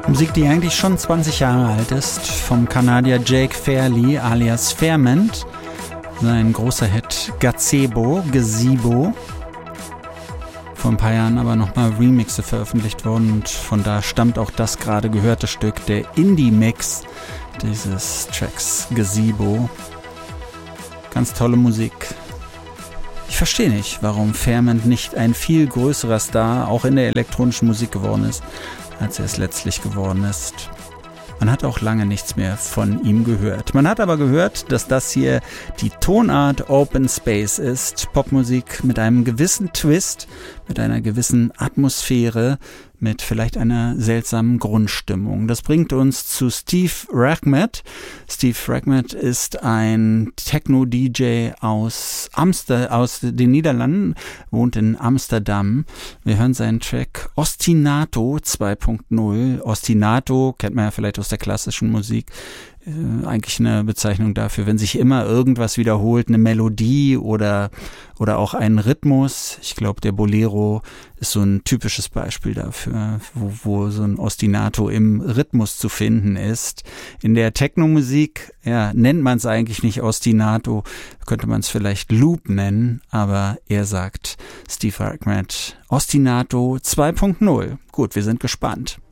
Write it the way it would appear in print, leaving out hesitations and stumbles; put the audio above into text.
Musik, die eigentlich schon 20 Jahre alt ist, vom Kanadier Jake Fairley alias Fairmont. Sein großer Hit Gazebo. Vor ein paar Jahren aber nochmal Remixe veröffentlicht worden und von da stammt auch das gerade gehörte Stück, der Indie-Mix dieses Tracks Gazebo. Ganz tolle Musik. Ich verstehe nicht, warum Fairmont nicht ein viel größerer Star auch in der elektronischen Musik geworden ist, als er es letztlich geworden ist. Man hat auch lange nichts mehr von ihm gehört. Man hat aber gehört, dass das hier die Tonart Open Space ist. Popmusik mit einem gewissen Twist, mit einer gewissen Atmosphäre, mit vielleicht einer seltsamen Grundstimmung. Das bringt uns zu Steve Rachmad. Steve Rachmad ist ein Techno-DJ aus den Niederlanden, wohnt in Amsterdam. Wir hören seinen Track Ostinato 2.0. Ostinato kennt man ja vielleicht aus der klassischen Musik. Eigentlich eine Bezeichnung dafür, wenn sich immer irgendwas wiederholt, eine Melodie oder auch ein Rhythmus. Ich glaube, der Bolero ist so ein typisches Beispiel dafür, wo so ein Ostinato im Rhythmus zu finden ist. In der Techno-Musik, nennt man es eigentlich nicht Ostinato, könnte man es vielleicht Loop nennen, aber er sagt, Steve Rachmad, Ostinato 2.0. Gut, wir sind gespannt.